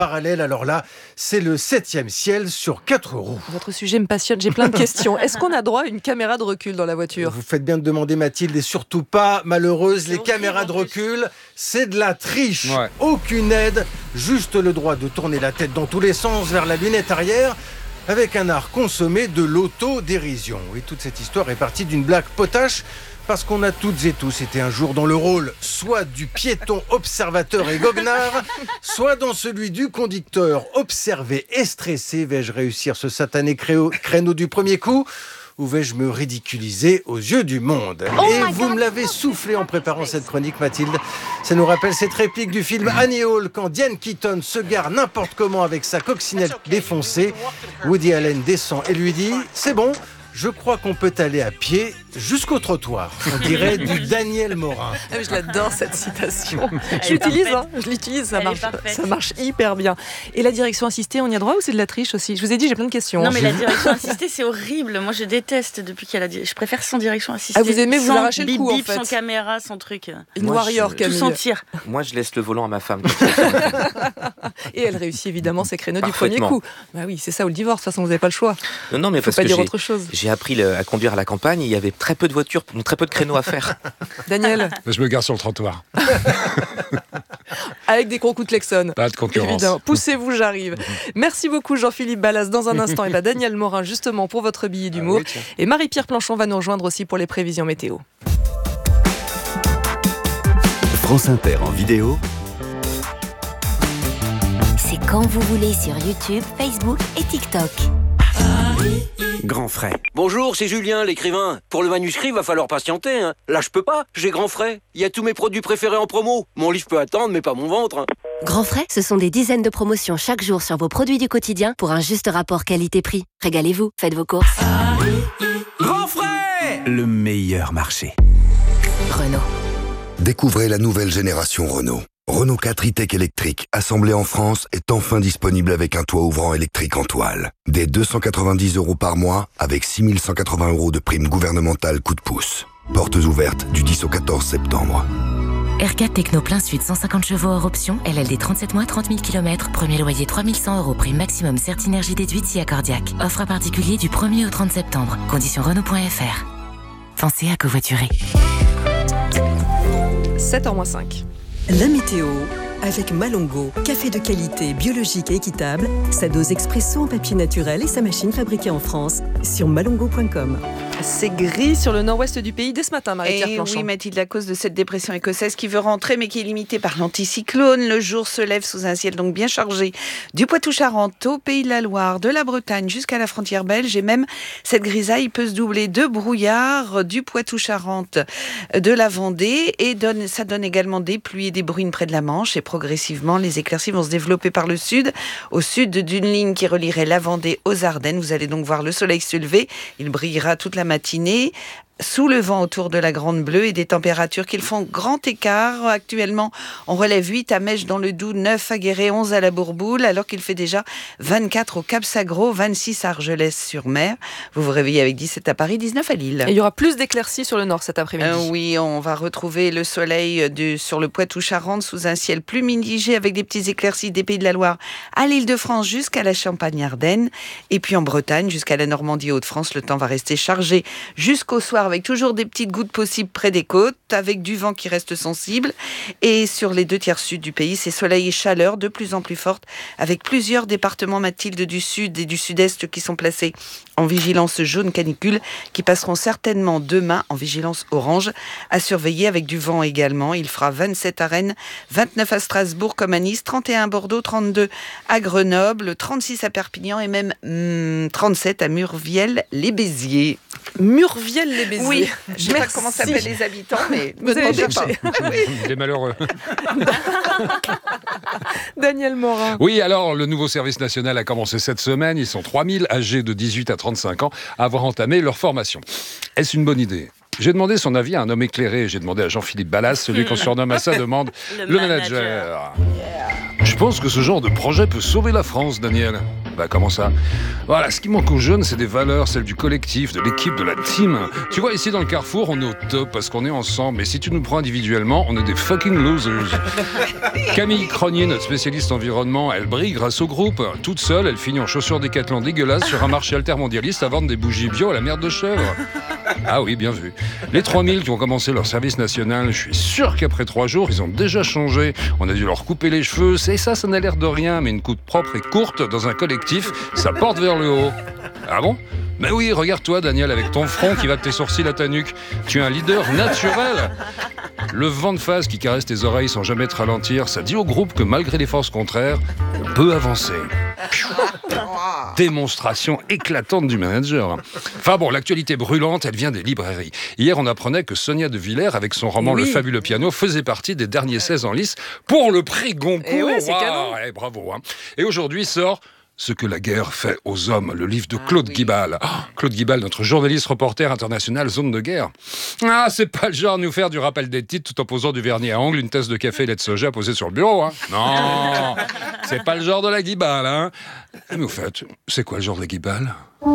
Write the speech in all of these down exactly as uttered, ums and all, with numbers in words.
parallèle. Alors là, c'est le septième ciel sur quatre roues. Votre sujet me passionne, j'ai plein de questions. Est-ce qu'on a droit à une caméra de recul dans la voiture ? Vous faites bien de demander, Mathilde, et surtout pas malheureuse. Les caméras de recul, c'est de la triche. Ouais. Aucune aide, juste le droit de tourner la tête dans tous les sens vers la lunette arrière, avec un art consommé de l'autodérision. Et toute cette histoire est partie d'une blague potache, parce qu'on a toutes et tous été un jour dans le rôle soit du piéton observateur et goguenard, soit dans celui du conducteur observé et stressé. Vais-je réussir ce satané créo- créneau du premier coup ? Ou vais-je me ridiculiser aux yeux du monde ? Oh Et vous me l'avez soufflé en préparant cette chronique, Mathilde. Ça nous rappelle cette réplique du film Annie Hall, quand Diane Keaton se gare n'importe comment avec sa coccinelle défoncée. Woody Allen descend et lui dit « C'est bon, je crois qu'on peut aller à pied jusqu'au trottoir. » On dirait du Daniel Morin. Ah, je l'adore cette citation. Je l'utilise, hein, je l'utilise, ça marche, ça marche hyper bien. Et la direction assistée, on y a droit ou c'est de la triche aussi ? Je vous ai dit, j'ai plein de questions. Non mais la direction assistée, c'est horrible. Moi, je déteste depuis qu'il y a la. Di... Je préfère sans direction assistée. Ah, vous aimez vous arracher le cou en fait. Sans caméra, sans truc. Une warrior, Camille. Tout sentir. Moi, je laisse le volant à ma femme. Et elle réussit évidemment ses créneaux du premier coup. Bah oui, c'est ça ou le divorce. De toute façon, vous n'avez pas le choix. Non, non, mais Faut parce pas que dire j'ai, autre chose. j'ai appris le, à conduire à la campagne. Il y avait très peu de voitures, très peu de créneaux à faire. Daniel. Je me gare sur le trottoir. Avec des gros coups de klaxon. Pas de concurrence. Évidemment. Poussez-vous, j'arrive. Merci beaucoup Jean-Philippe Ballas. Dans un instant, et ben Daniel Morin justement pour votre billet d'humour. Ah oui, et Marie-Pierre Planchon va nous rejoindre aussi pour les prévisions météo. France Inter en vidéo. C'est quand vous voulez sur YouTube, Facebook et TikTok. Grand frais. Bonjour, c'est Julien, l'écrivain. Pour le manuscrit, va falloir patienter. Hein. Là, je peux pas, j'ai grand frais. Il y a tous mes produits préférés en promo. Mon livre peut attendre, mais pas mon ventre. Hein. Grand frais, ce sont des dizaines de promotions chaque jour sur vos produits du quotidien pour un juste rapport qualité-prix. Régalez-vous, faites vos courses. Grand frais, le meilleur marché. Renault. Découvrez la nouvelle génération Renault. Renault quatre e-Tech électrique, assemblé en France, est enfin disponible avec un toit ouvrant électrique en toile. Dès deux cent quatre-vingt-dix euros par mois, avec six mille cent quatre-vingts euros de prime gouvernementale coup de pouce. Portes ouvertes du dix au quatorze septembre. R quatre Techno plein sud, cent cinquante chevaux hors option, L L D trente-sept mois, trente mille kilomètres, premier loyer trois mille cent euros, prime maximum Certinergie déduite si accordiaque. Offre à particulier du premier au trente septembre. Conditions Renault point F R. Pensez à covoiturer. sept heures moins cinq. La météo avec Malongo, café de qualité biologique et équitable, sa dose expresso en papier naturel et sa machine fabriquée en France sur malongo point com. C'est gris sur le nord-ouest du pays dès ce matin, Marie-Pierre Planchon. Oui, Mathilde, à cause de cette dépression écossaise qui veut rentrer mais qui est limitée par l'anticyclone. Le jour se lève sous un ciel donc bien chargé du Poitou-Charentes au Pays de la Loire, de la Bretagne jusqu'à la frontière belge. Et même cette grisaille peut se doubler de brouillard du Poitou-Charentes, de la Vendée. Et donne, ça donne également des pluies et des bruines près de la Manche. Et progressivement, les éclaircies vont se développer par le sud, au sud d'une ligne qui relierait la Vendée aux Ardennes. Vous allez donc voir le soleil se lever. Il brillera toute la matinée sous le vent autour de la Grande Bleue et des températures qui font grand écart. Actuellement, on relève huit à Mèche dans le Doubs, neuf à Guéret, onze à la Bourboule, alors qu'il fait déjà vingt-quatre au Cap-Sagro, vingt-six à Argelès-sur-Mer. Vous vous réveillez avec dix-sept à Paris, dix-neuf à Lille. Et il y aura plus d'éclaircies sur le nord cet après-midi. Euh, oui, on va retrouver le soleil du, sur le Poitou-Charentes sous un ciel plus mitigé avec des petites éclaircies des Pays de la Loire à l'Île-de-France jusqu'à la Champagne-Ardenne. Et puis en Bretagne jusqu'à la Normandie et Hauts-de-France, le temps va rester chargé jusqu'au soir avec toujours des petites gouttes possibles près des côtes, avec du vent qui reste sensible. Et sur les deux tiers sud du pays, c'est soleil et chaleur de plus en plus forte, avec plusieurs départements, Mathilde, du sud et du sud-est qui sont placés en vigilance jaune canicule, qui passeront certainement demain en vigilance orange, à surveiller avec du vent également. Il fera vingt-sept à Rennes, vingt-neuf à Strasbourg comme à Nice, trente et un à Bordeaux, trente-deux à Grenoble, trente-six à Perpignan et même hum, trente-sept à Murviel-les-Béziers. Murviel-les-Béziers. Oui, je ne sais pas comment s'appellent les habitants, mais me demandez pas. Les malheureux. Daniel Morin. Oui, alors, le nouveau service national a commencé cette semaine. Ils sont trois mille âgés de dix-huit à trente-cinq ans à avoir entamé leur formation. Est-ce une bonne idée ? J'ai demandé son avis à un homme éclairé. J'ai demandé à Jean-Philippe Ballas, celui qu'on surnomme à sa demande le, le manager. manager. Yeah. Je pense que ce genre de projet peut sauver la France, Daniel. bah comment ça? Voilà, ce qui manque aux jeunes, c'est des valeurs, celles du collectif, de l'équipe, de la team. Tu vois, ici dans le Carrefour, on est au top parce qu'on est ensemble. Mais si tu nous prends individuellement, on est des fucking losers. Camille Cronier, notre spécialiste environnement, elle brille grâce au groupe. Toute seule, elle finit en chaussures Décathlon dégueulasses sur un marché altermondialiste à vendre des bougies bio à la merde de chèvre. Ah oui, bien vu. Les trois mille qui ont commencé leur service national, je suis sûr qu'après trois jours, ils ont déjà changé. On a dû leur couper les cheveux. C'est ça, ça n'a l'air de rien, mais une coupe propre et courte dans un collectif, ça porte vers le haut. Ah bon? Mais oui, regarde-toi, Daniel, avec ton front qui va de tes sourcils à ta nuque. Tu es un leader naturel. Le vent de face qui caresse tes oreilles sans jamais te ralentir, ça dit au groupe que malgré les forces contraires, on peut avancer. Démonstration éclatante du manager. Enfin bon, l'actualité brûlante, elle vient des librairies. Hier, on apprenait que Sonia de Villers, avec son roman oui. Le fabuleux piano, faisait partie des derniers seize en lice pour le prix Goncourt. Et ouais, c'est canon. Ouais, bravo. Hein. Et aujourd'hui sort Ce que la guerre fait aux hommes, le livre de Claude ah, oui. Guibal. Oh, Claude Guibal, notre journaliste reporter international zone de guerre. Ah, c'est pas le genre de nous faire du rappel des titres tout en posant du vernis à ongles, une tasse de café et lait de soja posée sur le bureau. Hein. Non, c'est pas le genre de la Guibal. Hein. Mais au fait, c'est quoi le genre de la Guibal?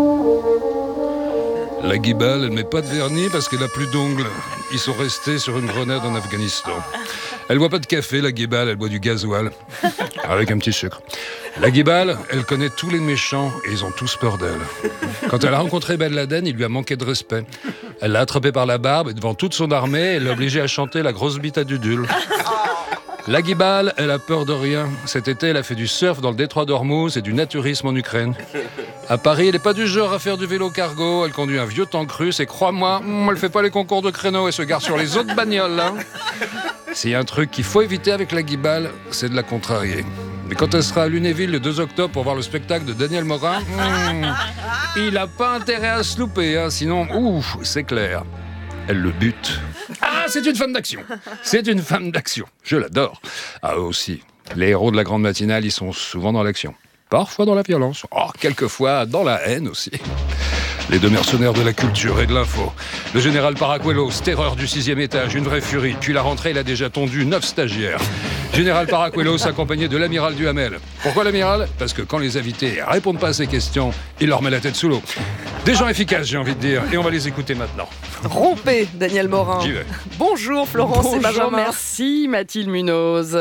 La Guibal, elle met pas de vernis parce qu'elle a plus d'ongles. Ils sont restés sur une grenade en Afghanistan. Elle boit pas de café, la Guibal, elle boit du gasoil. Avec un petit sucre. La Guibal, elle connaît tous les méchants et ils ont tous peur d'elle. Quand elle a rencontré Ben Laden, il lui a manqué de respect. Elle l'a attrapé par la barbe et devant toute son armée, elle l'a obligé à chanter La grosse bite à Dudul. La Guibal, elle a peur de rien. Cet été, elle a fait du surf dans le détroit d'Ormuz et du naturisme en Ukraine. À Paris, elle n'est pas du genre à faire du vélo cargo. Elle conduit un vieux tank russe et crois-moi, elle fait pas les concours de créneaux et se gare sur les autres bagnoles. Hein. S'il y a un truc qu'il faut éviter avec la Guibal, c'est de la contrarier. Mais quand elle sera à Lunéville le deux octobre pour voir le spectacle de Daniel Morin, hmm, il n'a pas intérêt à se louper, hein, sinon, ouf, c'est clair. Elle le bute. Ah, c'est une femme d'action. C'est une femme d'action. Je l'adore. Ah, eux aussi. Les héros de la grande matinale, ils sont souvent dans l'action. Parfois dans la violence. Oh, quelquefois dans la haine aussi. Les deux mercenaires de la culture et de l'info. Le général Paracuelos, terreur du sixième étage, une vraie furie. Puis la rentrée, il a déjà tondu neuf stagiaires. Général Paracuelos accompagné de l'amiral Duhamel. Pourquoi l'amiral? Parce que quand les invités répondent pas à ces questions, il leur met la tête sous l'eau. Des gens efficaces, j'ai envie de dire. Et on va les écouter maintenant. Rompez, Daniel Morin. J'y vais. Bonjour Florence Bonjour, et Benjamin. Merci Mathilde Munoz.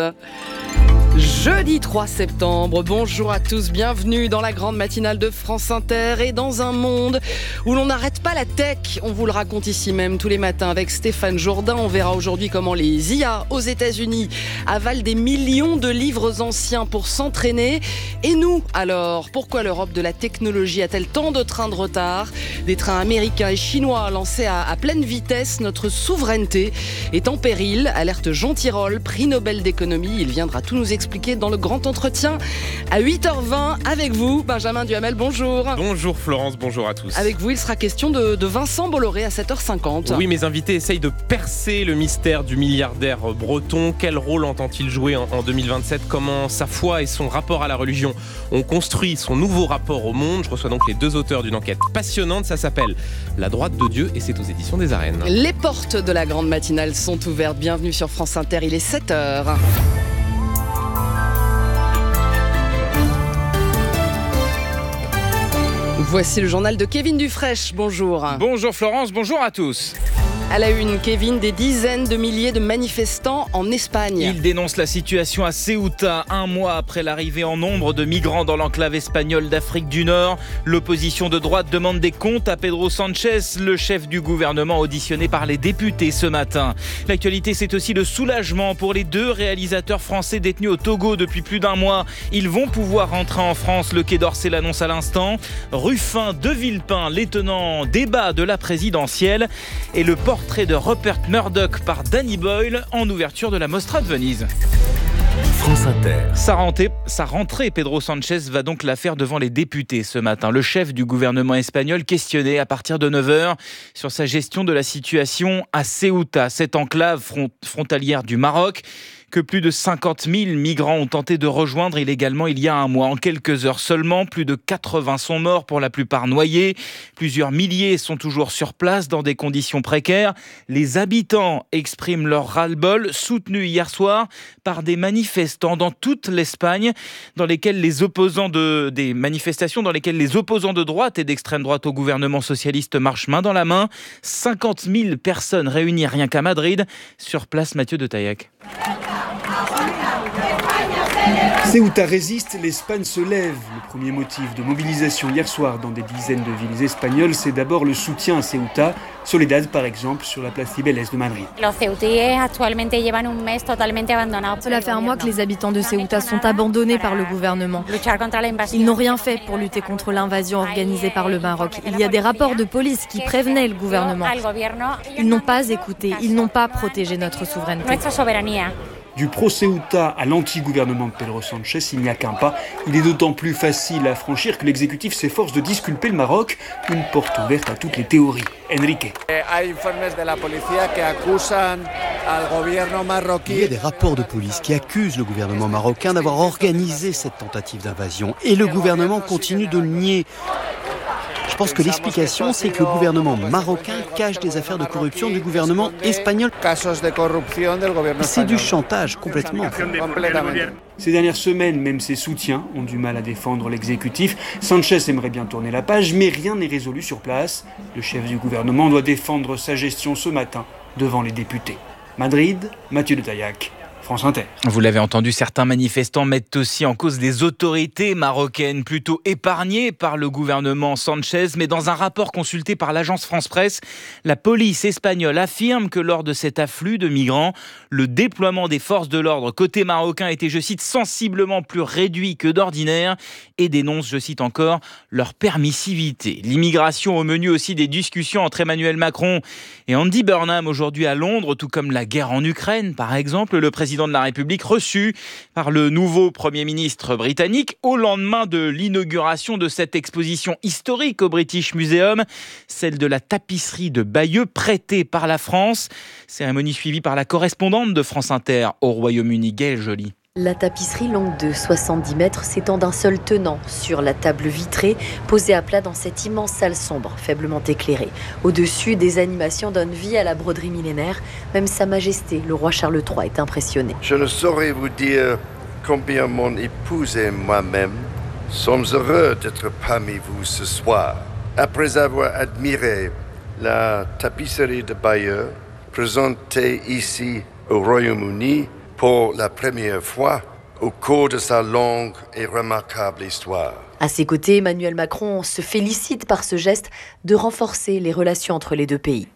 Jeudi trois septembre, bonjour à tous, bienvenue dans la grande matinale de France Inter et dans un monde où l'on n'arrête pas la tech. On vous le raconte ici même tous les matins avec Stéphane Jourdain. On verra aujourd'hui comment les I A aux États-Unis avalent des millions de livres anciens pour s'entraîner. Et nous, alors, pourquoi l'Europe de la technologie a-t-elle tant de trains de retard? Des trains américains et chinois lancés à, à pleine vitesse. Notre souveraineté est en péril. Alerte Jean Tirole, prix Nobel d'économie. Il viendra tout nous expliquer dans le grand entretien à huit heures vingt avec vous, Benjamin Duhamel, bonjour. Bonjour Florence, bonjour à tous. Avec vous, il sera question de, de Vincent Bolloré à sept heures cinquante. Oui, mes invités essayent de percer le mystère du milliardaire breton. Quel rôle entend-il jouer en, en deux mille vingt-sept? Comment sa foi et son rapport à la religion ont construit son nouveau rapport au monde? Je reçois donc les deux auteurs d'une enquête passionnante. Ça s'appelle La droite de Dieu et c'est aux éditions des Arènes. Les portes de la grande matinale sont ouvertes. Bienvenue sur France Inter, il est sept heures. Voici le journal de Kevin Dufraîche, bonjour. Bonjour Florence, bonjour à tous. À la une, Kevin, des dizaines de milliers de manifestants en Espagne. Ils dénoncent la situation à Ceuta, un mois après l'arrivée en nombre de migrants dans l'enclave espagnole d'Afrique du Nord. L'opposition de droite demande des comptes à Pedro Sánchez, le chef du gouvernement auditionné par les députés ce matin. L'actualité, c'est aussi le soulagement pour les deux réalisateurs français détenus au Togo depuis plus d'un mois. Ils vont pouvoir rentrer en France, le Quai d'Orsay l'annonce à l'instant. Ruffin de Villepin, l'étonnant débat de la présidentielle et le portrait de Rupert Murdoch par Danny Boyle en ouverture de la Mostra de Venise. France Inter. Sa rentrée, sa rentrée, Pedro Sánchez va donc la faire devant les députés ce matin. Le chef du gouvernement espagnol questionné à partir de neuf heures sur sa gestion de la situation à Ceuta, cette enclave front, frontalière du Maroc. que plus de cinquante mille migrants ont tenté de rejoindre illégalement il y a un mois. En quelques heures seulement, plus de quatre-vingts sont morts, pour la plupart noyés. Plusieurs milliers sont toujours sur place dans des conditions précaires. Les habitants expriment leur ras-le-bol, soutenus hier soir par des manifestants dans toute l'Espagne, dans lesquels les opposants de, des manifestations dans lesquelles les opposants de droite et d'extrême droite au gouvernement socialiste marchent main dans la main. cinquante mille personnes réunies rien qu'à Madrid. Sur place, Mathieu de Taillac. Ceuta résiste, l'Espagne se lève. Le premier motif de mobilisation hier soir dans des dizaines de villes espagnoles, c'est d'abord le soutien à Ceuta. Soledad, par exemple, sur la place Cibeles de Madrid. Cela fait un mois que les habitants de Ceuta sont abandonnés par le gouvernement. Ils n'ont rien fait pour lutter contre l'invasion organisée par le Maroc. Il y a des rapports de police qui prévenaient le gouvernement. Ils n'ont pas écouté, ils n'ont pas protégé notre souveraineté. Du pro-Ceuta à l'anti-gouvernement de Pedro Sanchez, il n'y a qu'un pas. Il est d'autant plus facile à franchir que l'exécutif s'efforce de disculper le Maroc, une porte ouverte à toutes les théories. Enrique. Il y a des rapports de police qui accusent le gouvernement marocain d'avoir organisé cette tentative d'invasion et le gouvernement continue de le nier. Je pense que l'explication, c'est que le gouvernement marocain cache des affaires de corruption du gouvernement espagnol. C'est du chantage, complètement. Ces dernières semaines, même ses soutiens ont du mal à défendre l'exécutif. Sanchez aimerait bien tourner la page, mais rien n'est résolu sur place. Le chef du gouvernement doit défendre sa gestion ce matin devant les députés. Madrid, Mathieu de Taillac. France Inter. Vous l'avez entendu, certains manifestants mettent aussi en cause les autorités marocaines, plutôt épargnées par le gouvernement Sanchez. Mais dans un rapport consulté par l'agence France-Presse, la police espagnole affirme que lors de cet afflux de migrants, le déploiement des forces de l'ordre côté marocain était, je cite, sensiblement plus réduit que d'ordinaire et dénonce, je cite encore, leur permissivité. L'immigration au menu aussi des discussions entre Emmanuel Macron et Andy Burnham aujourd'hui à Londres, tout comme la guerre en Ukraine, par exemple. Le président de la République reçu par le nouveau Premier ministre britannique au lendemain de l'inauguration de cette exposition historique au British Museum, celle de la tapisserie de Bayeux prêtée par la France. Cérémonie suivie par la correspondante de France Inter au Royaume-Uni, Gaëlle Joly. La tapisserie longue de soixante-dix mètres s'étend d'un seul tenant sur la table vitrée, posée à plat dans cette immense salle sombre, faiblement éclairée. Au-dessus, des animations donnent vie à la broderie millénaire. Même Sa Majesté, le roi Charles trois, est impressionné. Je ne saurais vous dire combien mon épouse et moi-même sommes heureux d'être parmi vous ce soir. Après avoir admiré la tapisserie de Bayeux, présentée ici au Royaume-Uni, pour la première fois au cours de sa longue et remarquable histoire. À ses côtés, Emmanuel Macron se félicite par ce geste de renforcer les relations entre les deux pays.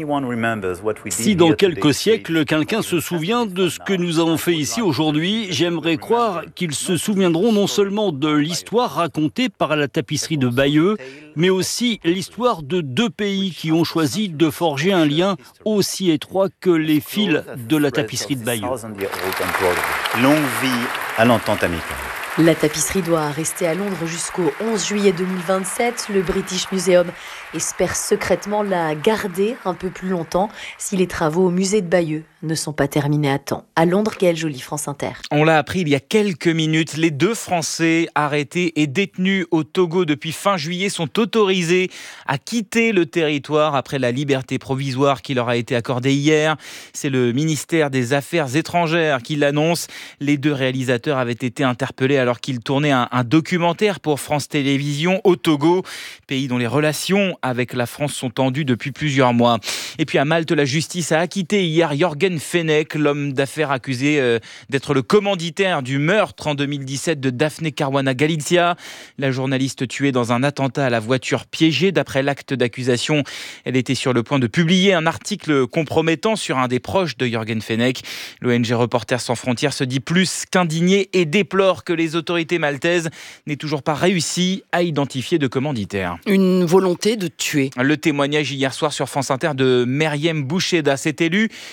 Si dans quelques siècles, quelqu'un se souvient de ce que nous avons fait ici aujourd'hui, j'aimerais croire qu'ils se souviendront non seulement de l'histoire racontée par la tapisserie de Bayeux, mais aussi l'histoire de deux pays qui ont choisi de forger un lien aussi étroit que les fils de la tapisserie de Bayeux. Longue vie à l'entente amicale. La tapisserie doit rester à Londres jusqu'au onze juillet deux mille vingt-sept. Le British Museum espère secrètement la garder un peu plus longtemps si les travaux au musée de Bayeux ne sont pas terminés à temps. À Londres, Gaëlle Joly, France Inter. On l'a appris il y a quelques minutes, les deux Français arrêtés et détenus au Togo depuis fin juillet sont autorisés à quitter le territoire après la liberté provisoire qui leur a été accordée hier. C'est le ministère des Affaires étrangères qui l'annonce. Les deux réalisateurs avaient été interpellés alors qu'ils tournaient un, un documentaire pour France Télévisions au Togo, pays dont les relations avec la France sont tendues depuis plusieurs mois. Et puis à Malte, la justice a acquitté hier Jürgen Fenech, l'homme d'affaires accusé euh, d'être le commanditaire du meurtre en deux mille dix-sept de Daphne Caruana Galizia, la journaliste tuée dans un attentat à la voiture piégée. D'après l'acte d'accusation, elle était sur le point de publier un article compromettant sur un des proches de Jürgen Fenech. L'O N G Reporters sans frontières se dit plus qu'indigné et déplore que les autorités maltaises n'aient toujours pas réussi à identifier de commanditaire. Une volonté de tuer. Le témoignage hier soir sur France Inter de Meriem Boucheda, cette élue de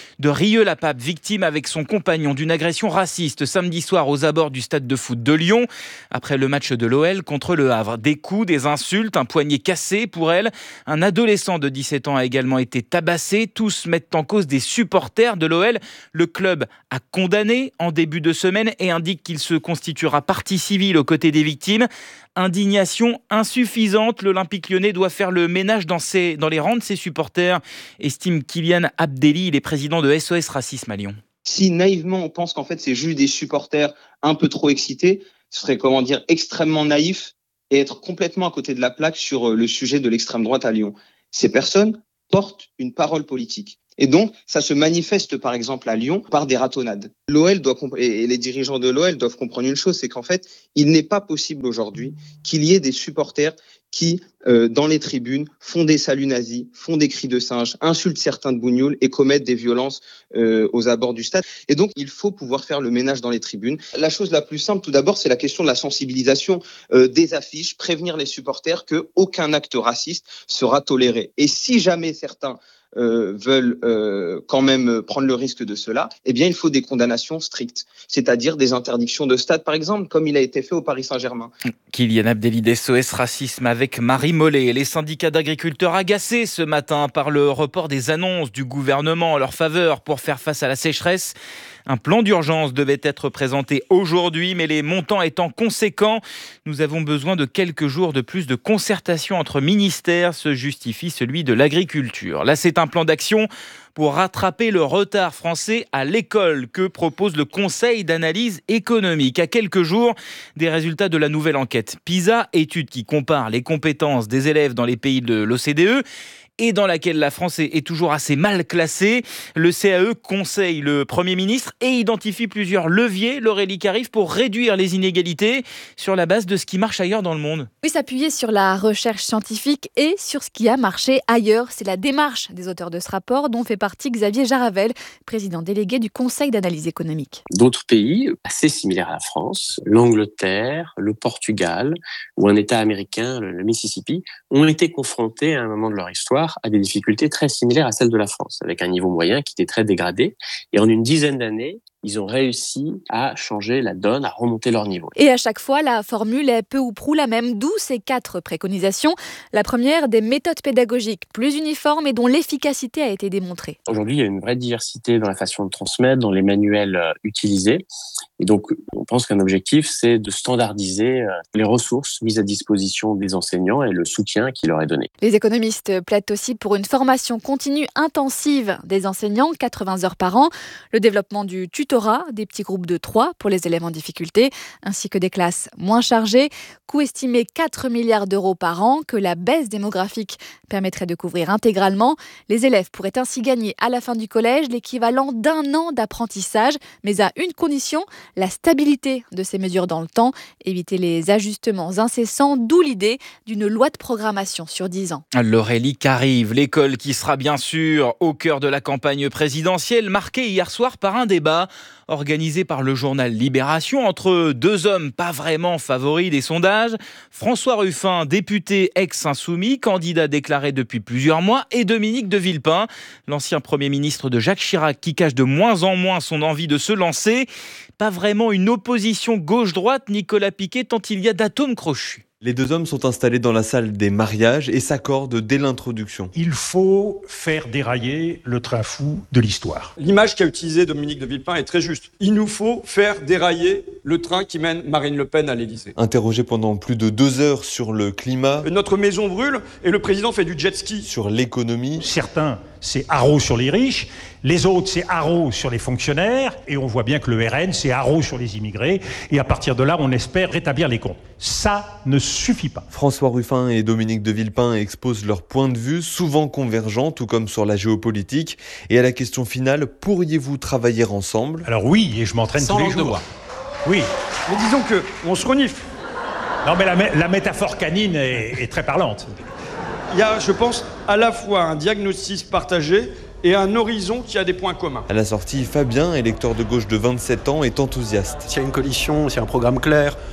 Rieux-la-Pape, victime avec son compagnon d'une agression raciste samedi soir aux abords du stade de foot de Lyon. Après le match de l'O L contre le Havre, des coups, des insultes, un poignet cassé pour elle. Un adolescent de dix-sept ans a également été tabassé. Tous mettent en cause des supporters de l'O L. Le club a condamné en début de semaine et indique qu'il se constituera partie civile aux côtés des victimes. Indignation insuffisante. L'Olympique lyonnais doit faire le ménage dans, ses, dans les rangs de ses supporters, estime Kylian Abdelli, il est président de S O S Racisme à Lyon. Si naïvement on pense qu'en fait c'est juste des supporters un peu trop excités, ce serait comment dire extrêmement naïf et être complètement à côté de la plaque sur le sujet de l'extrême droite à Lyon. Ces personnes portent une parole politique. Et donc, ça se manifeste par exemple à Lyon par des ratonnades. L'O L doit comp- et les dirigeants de l'O L doivent comprendre une chose, c'est qu'en fait, il n'est pas possible aujourd'hui qu'il y ait des supporters qui, euh, dans les tribunes, font des saluts nazis, font des cris de singe, insultent certains de Bougnoul et commettent des violences euh, aux abords du stade. Et donc, il faut pouvoir faire le ménage dans les tribunes. La chose la plus simple, tout d'abord, c'est la question de la sensibilisation euh, des affiches, prévenir les supporters qu'aucun acte raciste sera toléré. Et si jamais certains Euh, veulent euh, quand même prendre le risque de cela, eh bien il faut des condamnations strictes, c'est-à-dire des interdictions de stade par exemple, comme il a été fait au Paris Saint-Germain. Kylian Abdelli d'S O S Racisme avec Marie Mollet. Les syndicats d'agriculteurs agacés ce matin par le report des annonces du gouvernement en leur faveur pour faire face à la sécheresse. Un plan d'urgence devait être présenté aujourd'hui, mais les montants étant conséquents, nous avons besoin de quelques jours de plus de concertation entre ministères, se justifie celui de l'agriculture. Là, c'est un plan d'action pour rattraper le retard français à l'école que propose le Conseil d'analyse économique. À quelques jours des résultats de la nouvelle enquête PISA, étude qui compare les compétences des élèves dans les pays de l'O C D E, et dans laquelle la France est toujours assez mal classée. Le C A E conseille le Premier ministre et identifie plusieurs leviers, Laurélie Carif, pour réduire les inégalités sur la base de ce qui marche ailleurs dans le monde. Oui, s'appuyer sur la recherche scientifique et sur ce qui a marché ailleurs. C'est la démarche des auteurs de ce rapport dont fait partie Xavier Jaravel, président délégué du Conseil d'analyse économique. D'autres pays assez similaires à la France, l'Angleterre, le Portugal ou un État américain, le Mississippi, ont été confrontés à un moment de leur histoire à des difficultés très similaires à celles de la France, avec un niveau moyen qui était très dégradé. Et en une dizaine d'années, ils ont réussi à changer la donne, à remonter leur niveau. Et à chaque fois, la formule est peu ou prou la même, d'où ces quatre préconisations. La première, des méthodes pédagogiques plus uniformes et dont l'efficacité a été démontrée. Aujourd'hui, il y a une vraie diversité dans la façon de transmettre, dans les manuels euh, utilisés. Et donc, on pense qu'un objectif, c'est de standardiser euh, les ressources mises à disposition des enseignants et le soutien qui leur est donné. Les économistes plaident aussi pour une formation continue intensive des enseignants, quatre-vingts heures par an, le développement du tutorat, des petits groupes de trois pour les élèves en difficulté, ainsi que des classes moins chargées. Coût estimé quatre milliards d'euros par an que la baisse démographique permettrait de couvrir intégralement. Les élèves pourraient ainsi gagner à la fin du collège l'équivalent d'un an d'apprentissage, mais à une condition, la stabilité de ces mesures dans le temps, éviter les ajustements incessants, d'où l'idée d'une loi de programmation sur dix ans. Laurélie Carrive, l'école qui sera bien sûr au cœur de la campagne présidentielle, marquée hier soir par un débat organisé par le journal Libération entre deux hommes pas vraiment favoris des sondages. François Ruffin, député ex-insoumis, candidat déclaré depuis plusieurs mois, et Dominique de Villepin, l'ancien Premier ministre de Jacques Chirac, qui cache de moins en moins son envie de se lancer. Pas vraiment une opposition gauche-droite, Nicolas Piquet, tant il y a d'atomes crochus. Les deux hommes sont installés dans la salle des mariages et s'accordent dès l'introduction. Il faut faire dérailler le train fou de l'histoire. L'image qu'a utilisée Dominique de Villepin est très juste. Il nous faut faire dérailler le train qui mène Marine Le Pen à l'Élysée. Interrogé pendant plus de deux heures sur le climat. Notre maison brûle et le président fait du jet ski. Sur l'économie. Certains, c'est haro sur les riches. Les autres, c'est haro sur les fonctionnaires. Et on voit bien que le R N, c'est haro sur les immigrés. Et à partir de là, on espère rétablir les comptes. Ça ne suffit pas. François Ruffin et Dominique de Villepin exposent leurs points de vue, souvent convergents, tout comme sur la géopolitique. Et à la question finale, pourriez-vous travailler ensemble ? Alors oui, et je m'entraîne tous les jours. De bois. Oui. Mais disons que on se renifle. Non, mais la, la métaphore canine est, est très parlante. Il y a, je pense, à la fois un diagnostic partagé et un horizon qui a des points communs. À la sortie, Fabien, électeur de gauche de vingt-sept ans, est enthousiaste. S'il y a une coalition, s'il y a un programme clair,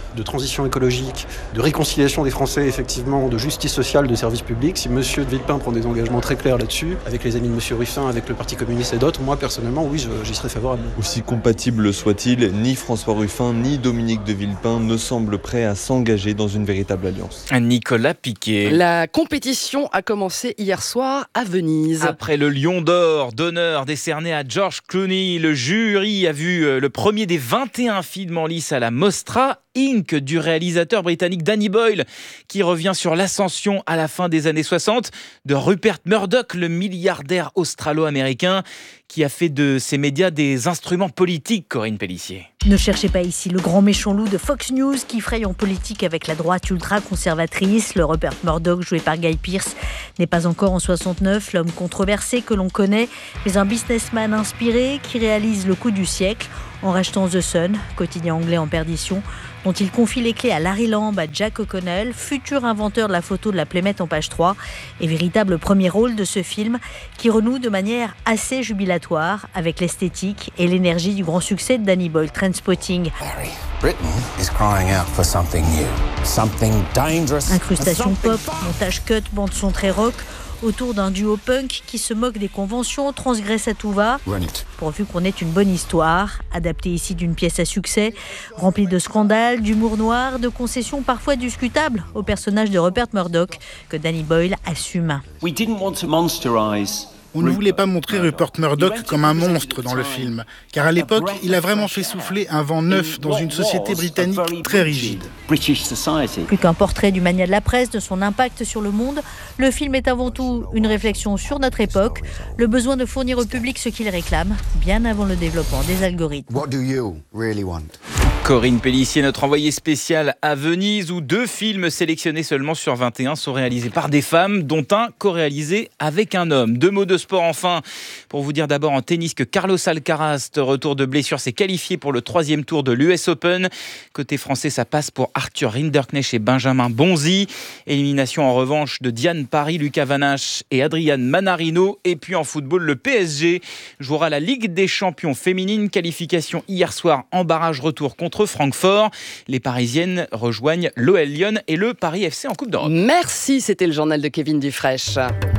de transition écologique, de réconciliation des Français, effectivement, de justice sociale, de services publics, si M. de Villepin prend des engagements très clairs là-dessus, avec les amis de M. Ruffin, avec le Parti communiste et d'autres, moi personnellement, oui, j'y serais favorable. Aussi compatible soit-il, ni François Ruffin ni Dominique de Villepin ne semblent prêts à s'engager dans une véritable alliance. Nicolas Piquet. La compétition a commencé hier soir à Venise. Après le Lion d'Or d'honneur décerné à George Clooney, le jury a vu le premier des vingt et un films en lice à la Mostra, Inc du réalisateur britannique Danny Boyle, qui revient sur l'ascension à la fin des années soixante de Rupert Murdoch, le milliardaire australo-américain qui a fait de ses médias des instruments politiques, Corinne Pellissier. Ne cherchez pas ici le grand méchant loup de Fox News qui fraye en politique avec la droite ultra-conservatrice. Le Rupert Murdoch, joué par Guy Pearce, n'est pas encore en soixante-neuf l'homme controversé que l'on connaît, mais un businessman inspiré qui réalise le coup du siècle en rachetant The Sun, quotidien anglais en perdition, dont il confie les clés à Larry Lamb, à Jack O'Connell, futur inventeur de la photo de la Playmate en page trois, et véritable premier rôle de ce film qui renoue de manière assez jubilatoire avec l'esthétique et l'énergie du grand succès de Danny Boyle, Trainspotting. Britain is crying out for something new, something dangerous. Incrustation pop, montage cut, bande son très rock, autour d'un duo punk qui se moque des conventions, transgresse à tout va, pourvu qu'on ait une bonne histoire, adaptée ici d'une pièce à succès, remplie de scandales, d'humour noir, de concessions parfois discutables au personnage de Rupert Murdoch, que Danny Boyle assume. We didn't want to monsterize. On ne voulait pas montrer Rupert Murdoch comme un monstre dans le film, car à l'époque, il a vraiment fait souffler un vent neuf dans une société britannique très rigide. Plus qu'un portrait du mania de la presse, de son impact sur le monde, le film est avant tout une réflexion sur notre époque, le besoin de fournir au public ce qu'il réclame, bien avant le développement des algorithmes. What do you really want? Corinne Pellissier, notre envoyée spéciale à Venise, où deux films sélectionnés seulement sur vingt et un sont réalisés par des femmes, dont un co-réalisé avec un homme. Deux mots de sport enfin, pour vous dire d'abord en tennis que Carlos Alcaraz, retour de blessure, s'est qualifié pour le troisième tour de l'U S Open. Côté français, ça passe pour Arthur Rinderknecht et Benjamin Bonzi. Élimination en revanche de Diane Paris, Lucas Van Hache et Adriane Manarino. Et puis en football, le P S G jouera la Ligue des Champions féminine. Qualification hier soir en barrage retour contre Francfort. Les Parisiennes rejoignent l'O L Lyon et le Paris F C en Coupe d'Europe. Merci, c'était le journal de Kevin Dufresne.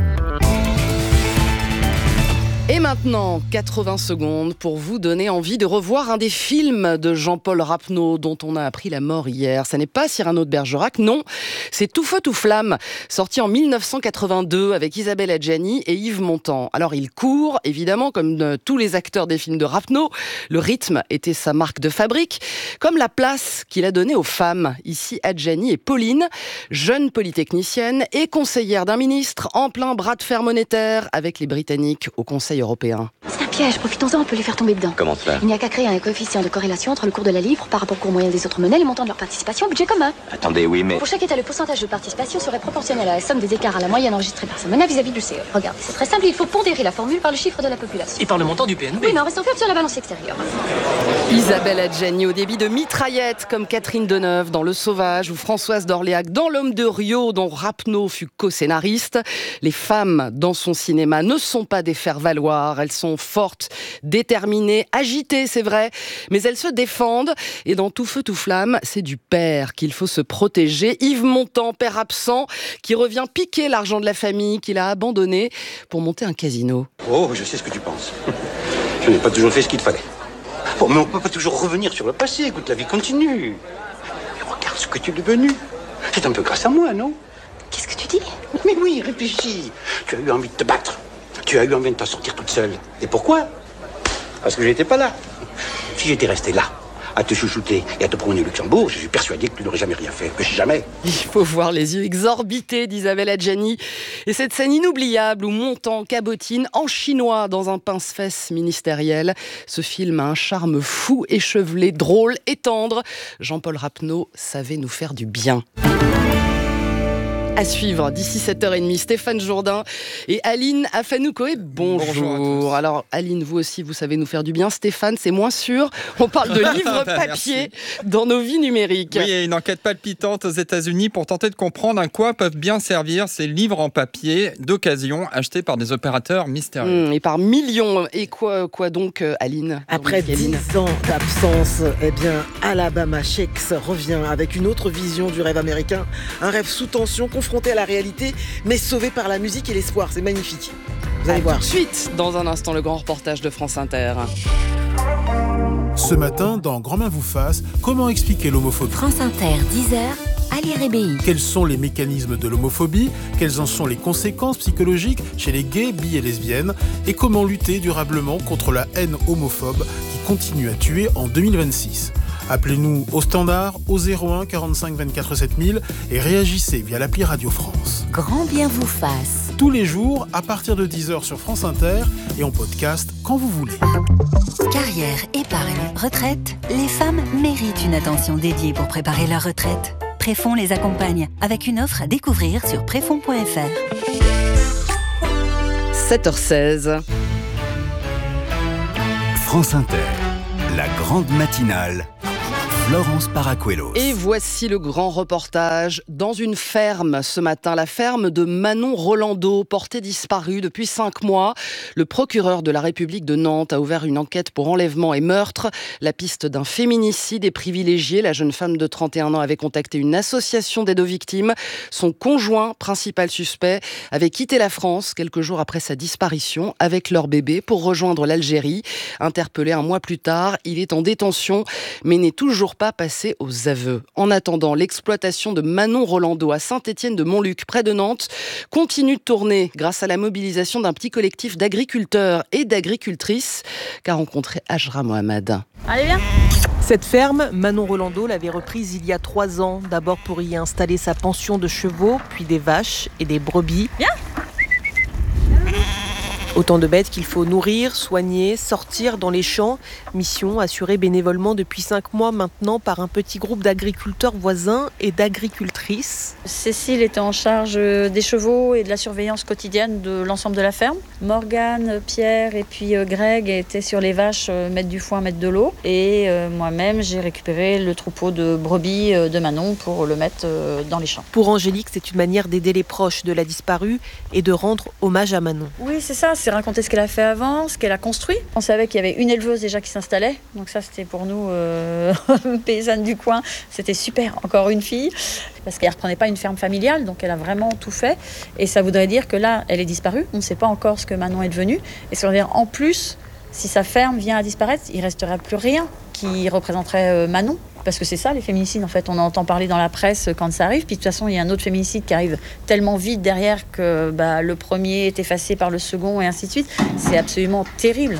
Et maintenant, quatre-vingts secondes pour vous donner envie de revoir un des films de Jean-Paul Rapneau dont on a appris la mort hier. Ça n'est pas Cyrano de Bergerac, non, c'est Tout feu, tout flamme, sorti en mille neuf cent quatre-vingt-deux avec Isabelle Adjani et Yves Montand. Alors il court, évidemment, comme tous les acteurs des films de Rapneau. Le rythme était sa marque de fabrique, comme la place qu'il a donnée aux femmes. Ici, Adjani et Pauline, jeune polytechnicienne et conseillère d'un ministre en plein bras de fer monétaire avec les Britanniques au Conseil européen. C'est un piège, profitons-en, on peut les faire tomber dedans. Comment cela? Il n'y a qu'à créer un coefficient de corrélation entre le cours de la livre par rapport au cours moyen des autres monnaies, le montant de leur participation, budget commun. Attendez, oui, mais... Pour chaque État, le pourcentage de participation serait proportionnel à la somme des écarts à la moyenne enregistrée par sa monnaie vis-à-vis du C E. Regardez, c'est très simple, il faut pondérer la formule par le chiffre de la population. Et par le montant du P N B. Oui, mais en restant ferme sur la balance extérieure. Isabelle Adjani au débit de mitraillette, comme Catherine Deneuve dans Le Sauvage ou Françoise d'Orléac dans L'Homme de Rio, dont Rapneau fut co-scénariste. Les femmes dans son cinéma ne sont pas des faire-valoir, elles sont fortes, déterminées, agitées, c'est vrai, mais elles se défendent. Et dans Tout feu, tout flamme, c'est du père qu'il faut se protéger. Yves Montand, père absent, qui revient piquer l'argent de la famille qu'il a abandonné pour monter un casino. Oh, je sais ce que tu penses. Je n'ai pas toujours fait ce qu'il te fallait. Bon, mais on peut pas toujours revenir sur le passé. Écoute, la vie continue. Et regarde ce que tu es devenu. C'est un peu grâce à moi, non? Qu'est-ce que tu dis? Mais oui, réfléchis. Tu as eu envie de te battre. Tu as eu envie de t'en sortir toute seule. Et pourquoi? Parce que j'étais pas là. Si j'étais resté là, à te chouchouter et à te promener au Luxembourg, je suis persuadé que tu n'aurais jamais rien fait. Mais jamais. Il faut voir les yeux exorbités d'Isabelle Adjani. Et cette scène inoubliable où Montand cabotine en chinois dans un pince-fesses ministériel. Ce film a un charme fou, échevelé, drôle et tendre. Jean-Paul Rapneau savait nous faire du bien. À suivre d'ici sept heures trente, Stéphane Jourdain et Aline Afanoukoé. Bonjour. Bonjour. Alors Aline, vous aussi, vous savez nous faire du bien. Stéphane, c'est moins sûr. On parle de livres papier dans nos vies numériques. Oui, il y a une enquête palpitante aux États-Unis pour tenter de comprendre à quoi peuvent bien servir ces livres en papier d'occasion achetés par des opérateurs mystérieux. Mmh, et par millions. Et quoi, quoi donc, Aline? Après dix ans d'absence, eh bien, Alabama Shakes revient avec une autre vision du rêve américain. Un rêve sous tension, confronté à la réalité, mais sauvé par la musique et l'espoir. C'est magnifique. Vous allez à voir. Tout de suite, dans un instant, le grand reportage de France Inter. Ce matin, dans Grand Main vous fasse, comment expliquer l'homophobie? France Inter, dix heures, Ali Rébéi. Quels sont les mécanismes de l'homophobie? Quelles en sont les conséquences psychologiques chez les gays, bi et lesbiennes? Et comment lutter durablement contre la haine homophobe qui continue à tuer en deux mille vingt-six? Appelez-nous au standard au zéro un quarante-cinq vingt-quatre sept mille et réagissez via l'appli Radio France. Grand bien vous fasse. Tous les jours à partir de dix heures sur France Inter et en podcast quand vous voulez. Carrière, épargne, retraite, les femmes méritent une attention dédiée pour préparer leur retraite. Préfonds les accompagne avec une offre à découvrir sur préfonds point f r. sept heures seize. France Inter, la grande matinale. Florence Paracuelos. Et voici le grand reportage dans une ferme ce matin, la ferme de Manon Rolando, portée disparue depuis cinq mois. Le procureur de la République de Nantes a ouvert une enquête pour enlèvement et meurtre. La piste d'un féminicide est privilégiée. La jeune femme de trente et un ans avait contacté une association d'aide aux victimes. Son conjoint, principal suspect, avait quitté la France quelques jours après sa disparition avec leur bébé pour rejoindre l'Algérie. Interpellé un mois plus tard, il est en détention mais n'est toujours pas passé aux aveux. En attendant, l'exploitation de Manon Rolando à Saint-Étienne-de-Montluc, près de Nantes, continue de tourner grâce à la mobilisation d'un petit collectif d'agriculteurs et d'agricultrices qu'a rencontré Ajra Mohamed. Allez, viens. Cette ferme, Manon Rolando l'avait reprise il y a trois ans, d'abord pour y installer sa pension de chevaux, puis des vaches et des brebis. Viens. Autant de bêtes qu'il faut nourrir, soigner, sortir dans les champs. Mission assurée bénévolement depuis cinq mois maintenant par un petit groupe d'agriculteurs voisins et d'agricultrices. Cécile était en charge des chevaux et de la surveillance quotidienne de l'ensemble de la ferme. Morgane, Pierre et puis Greg étaient sur les vaches, mettre du foin, mettre de l'eau. Et moi-même, j'ai récupéré le troupeau de brebis de Manon pour le mettre dans les champs. Pour Angélique, c'est une manière d'aider les proches de la disparue et de rendre hommage à Manon. Oui, c'est ça. C'est raconter ce qu'elle a fait avant, ce qu'elle a construit. On savait qu'il y avait une éleveuse déjà qui s'installait, donc ça c'était pour nous euh, paysannes du coin, c'était super, encore une fille, parce qu'elle ne reprenait pas une ferme familiale, donc elle a vraiment tout fait, et ça voudrait dire que là elle est disparue, on ne sait pas encore ce que Manon est devenue, et ça veut dire en plus, si sa ferme vient à disparaître, il ne resterait plus rien qui représenterait Manon. Parce que c'est ça, les féminicides, en fait. On en entend parler dans la presse quand ça arrive. Puis de toute façon, il y a un autre féminicide qui arrive tellement vite derrière que bah, le premier est effacé par le second et ainsi de suite. C'est absolument terrible.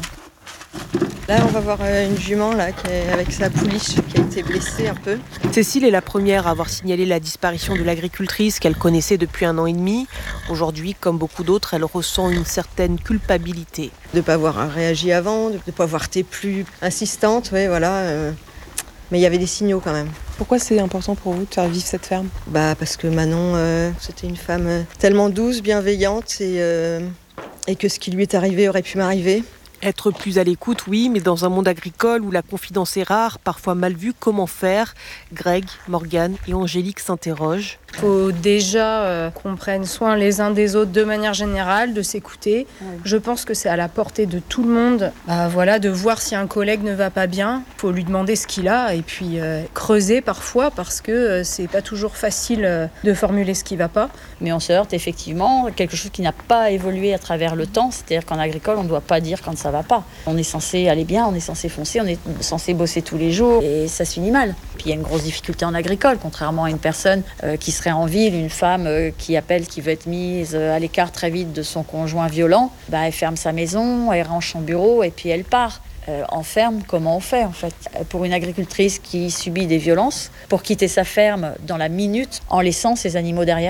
Là, on va voir une jument là, qui est avec sa pouliche qui a été blessée un peu. Cécile est la première à avoir signalé la disparition de l'agricultrice qu'elle connaissait depuis un an et demi. Aujourd'hui, comme beaucoup d'autres, elle ressent une certaine culpabilité. De ne pas avoir réagi avant, de ne pas avoir été plus insistante, ouais, voilà. Euh... Mais il y avait des signaux quand même. Pourquoi c'est important pour vous de faire vivre cette ferme ? Bah parce que Manon, euh, c'était une femme euh, tellement douce, bienveillante et, euh, et que ce qui lui est arrivé aurait pu m'arriver. Être plus à l'écoute, oui, mais dans un monde agricole où la confidence est rare, parfois mal vue, comment faire ? Greg, Morgane et Angélique s'interrogent. Il faut déjà euh, qu'on prenne soin les uns des autres de manière générale, de s'écouter. Oui. Je pense que c'est à la portée de tout le monde, bah, voilà, de voir si un collègue ne va pas bien. Il faut lui demander ce qu'il a et puis euh, creuser parfois parce que euh, c'est pas toujours facile euh, de formuler ce qui va pas. Mais on se heurte effectivement à quelque chose qui n'a pas évolué à travers le temps. C'est-à-dire qu'en agricole, on ne doit pas dire quand ça va pas. On est censé aller bien, on est censé foncer, on est censé bosser tous les jours et ça se finit mal. Puis il y a une grosse difficulté en agricole, contrairement à une personne euh, qui serait en ville, une femme euh, qui appelle, qui veut être mise à l'écart très vite de son conjoint violent, bah, elle ferme sa maison, elle range son bureau et puis elle part. Euh, en ferme, comment on fait en fait ? Pour une agricultrice qui subit des violences, pour quitter sa ferme dans la minute en laissant ses animaux derrière elle,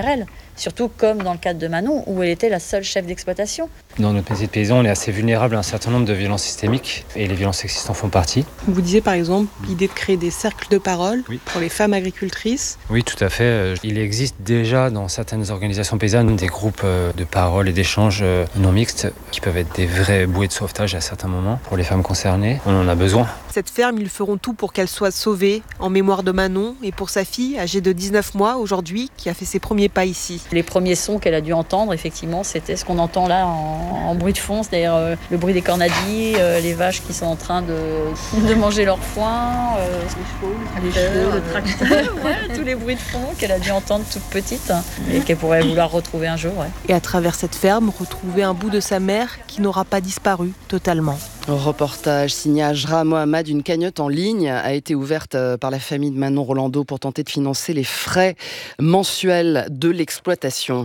Surtout comme dans le cadre de Manon, où elle était la seule chef d'exploitation. Dans notre métier de paysan, on est assez vulnérable à un certain nombre de violences systémiques et les violences sexistes en font partie. Vous disiez par exemple l'idée de créer des cercles de parole oui. pour les femmes agricultrices. Oui, tout à fait. Il existe déjà dans certaines organisations paysannes des groupes de parole et d'échanges non mixtes qui peuvent être des vraies bouées de sauvetage à certains moments pour les femmes concernées. On en a besoin. Cette ferme, ils feront tout pour qu'elle soit sauvée en mémoire de Manon et pour sa fille âgée de dix-neuf mois aujourd'hui qui a fait ses premiers pas ici. Les premiers sons qu'elle a dû entendre, effectivement, c'était ce qu'on entend là en, en bruit de fond, c'est-à-dire euh, le bruit des cornadis, euh, les vaches qui sont en train de, de manger leur foin, euh, les chevaux, les chevaux, le tracteur, ouais, tous les bruits de fond qu'elle a dû entendre toute petite hein, et qu'elle pourrait vouloir retrouver un jour. Ouais. Et à travers cette ferme, retrouver un bout de sa mère qui n'aura pas disparu totalement. Reportage signé Ajra Mohamed. Une cagnotte en ligne a été ouverte par la famille de Manon Rolando pour tenter de financer les frais mensuels de l'exploitation.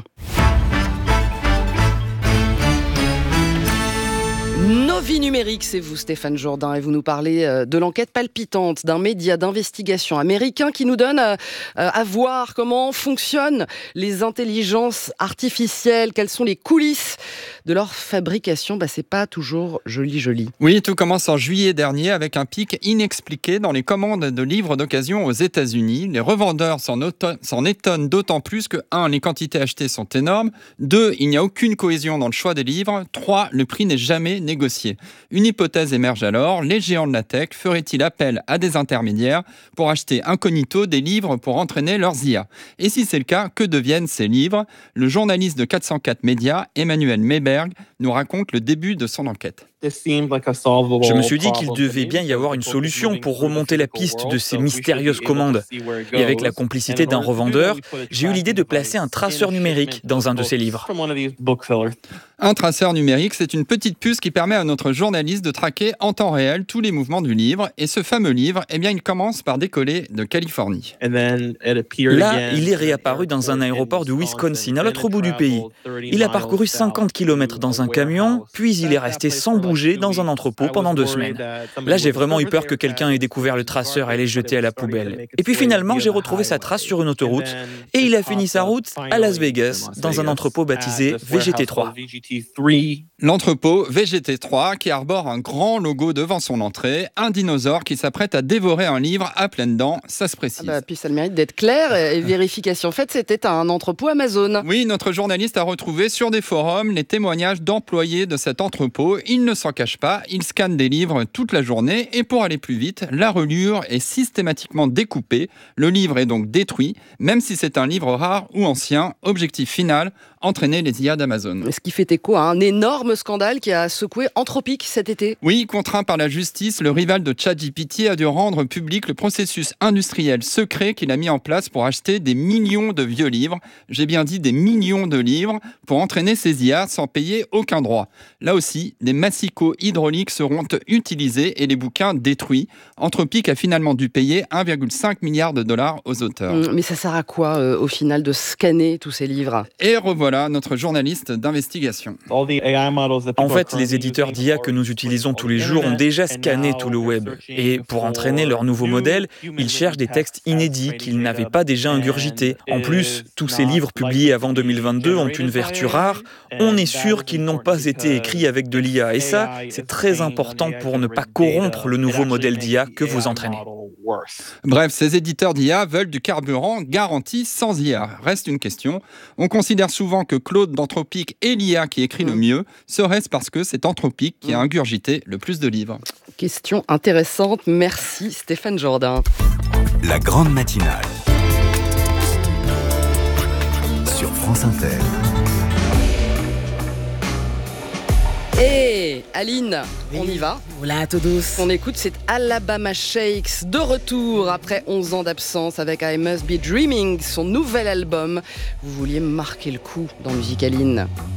Nos vies numériques, c'est vous Stéphane Jourdain et vous nous parlez de l'enquête palpitante d'un média d'investigation américain qui nous donne à voir comment fonctionnent les intelligences artificielles, quelles sont les coulisses de leur fabrication. Bah, c'est pas toujours joli joli. Oui, tout commence en juillet dernier avec un pic inexpliqué dans les commandes de livres d'occasion aux États-Unis. Les revendeurs s'en, auto- s'en étonnent d'autant plus que un, les quantités achetées sont énormes, deux, il n'y a aucune cohésion dans le choix des livres, trois, le prix n'est jamais négocié. Une hypothèse émerge alors, les géants de la tech feraient-ils appel à des intermédiaires pour acheter incognito des livres pour entraîner leurs I A? Et si c'est le cas, que deviennent ces livres? Le journaliste de quatre cent quatre Médias, Emmanuel Mayberg, nous raconte le début de son enquête. Je me suis dit qu'il devait bien y avoir une solution pour remonter la piste de ces mystérieuses commandes. Et avec la complicité d'un revendeur, j'ai eu l'idée de placer un traceur numérique dans un de ces livres. Un traceur numérique, c'est une petite puce qui permet à notre journaliste de traquer en temps réel tous les mouvements du livre. Et ce fameux livre, eh bien, il commence par décoller de Californie. Là, il est réapparu dans un aéroport du Wisconsin, à l'autre bout du pays. Il a parcouru cinquante kilomètres dans un camion, puis il est resté sans bouger dans un entrepôt pendant deux semaines. Là, j'ai vraiment eu peur que quelqu'un ait découvert le traceur et l'ait jeté à la poubelle. Et puis finalement, j'ai retrouvé sa trace sur une autoroute et il a fini sa route à Las Vegas, dans un entrepôt baptisé V G T trois. L'entrepôt V G T trois qui arbore un grand logo devant son entrée, un dinosaure qui s'apprête à dévorer un livre à pleines dents, ça se précise. Ah bah, puis ça le mérite d'être clair, et vérification faite, c'était un entrepôt Amazon. Oui, notre journaliste a retrouvé sur des forums les témoignages d'employés de cet entrepôt. Ils ne s'en cachent pas, ils scannent des livres toute la journée et pour aller plus vite, la reliure est systématiquement découpée. Le livre est donc détruit, même si c'est un livre rare ou ancien. Objectif final, entraîner les I A d'Amazon. Ce qui fait écho à un énorme scandale qui a secoué Anthropic cet été. Oui, contraint par la justice, le rival de ChatGPT a dû rendre public le processus industriel secret qu'il a mis en place pour acheter des millions de vieux livres. J'ai bien dit des millions de livres pour entraîner ces I A sans payer aucun droit. Là aussi, des massicots hydrauliques seront utilisés et les bouquins détruits. Anthropic a finalement dû payer un virgule cinq milliard de dollars aux auteurs. Mais ça sert à quoi euh, au final de scanner tous ces livres? Et revoilà notre journaliste d'investigation. En fait, les éditeurs d'I A que nous utilisons tous les jours ont déjà scanné tout le web. Et pour entraîner leur nouveau modèle, ils cherchent des textes inédits qu'ils n'avaient pas déjà ingurgités. En plus, tous ces livres publiés avant deux mille vingt-deux ont une vertu rare. On est sûr qu'ils n'ont pas été écrits avec de l'I A. Et ça, c'est très important pour ne pas corrompre le nouveau modèle d'I A que vous entraînez. Bref, ces éditeurs d'I A veulent du carburant garanti sans I A. Reste une question. On considère souvent que Claude d'Anthropic est l'I A qui écrit le mieux. Serait-ce parce que c'est Anthropic qui a ingurgité le plus de livres? Question intéressante. Merci Stéphane Jourdain. La grande matinale sur France Inter. Et Aline, oui. On y va. Hola a todos. On écoute, c'est Alabama Shakes, de retour après onze ans d'absence avec I Must Be Dreaming, son nouvel album. Vous vouliez marquer le coup dans Musique Aline.